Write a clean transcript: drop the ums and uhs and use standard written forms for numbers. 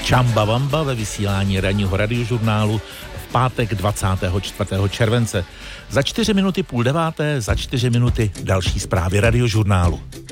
Čamba Vamba ve vysílání ranního radiožurnálu v pátek 24. července. Za 4 minuty 8:30, za 4 minuty další zprávy radiožurnálu.